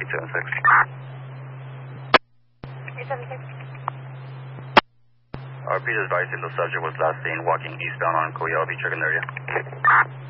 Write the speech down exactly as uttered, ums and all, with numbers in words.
eight seven six. eight seven six. R P is advising the subject was last seen walking eastbound on Coyol Beach area.